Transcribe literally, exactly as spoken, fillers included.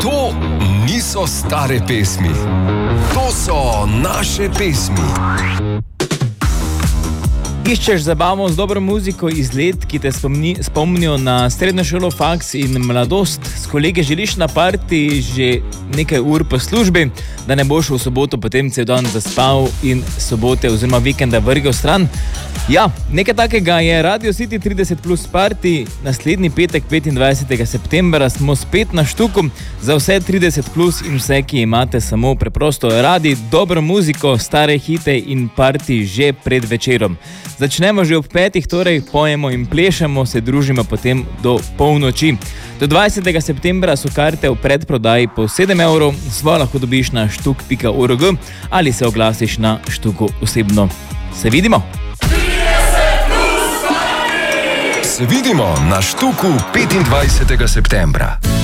To niso stare pesmi. To so naše pesmi. Iščeš zabavo z dobro muziko iz let, ki te spomni, spomnijo na srednjo šolo, faks in mladost. S kolege želiš na parti že nekaj ur po službi, da ne boš v soboto potem cel dan zaspal in sobote oziroma vikenda vrgel stran. Ja, nekaj takega je Radio City trideset plus party. Naslednji petek, petindvajsetega septembra, smo spet na štuku za vse trideset plus in vse, ki imate samo preprosto radi dobro muziko, stare hite in party že pred večerom. Začnemo že ob petih, torej pojemo in plešemo, se družimo potem do polnoči. Do dvajsetega septembra so karte v predprodaji po sedem evrov, svojo lahko dobiš na štuk pika org ali se oglasiš na štuku osebno. Se vidimo! Se vidimo na štuku petindvajsetega septembra.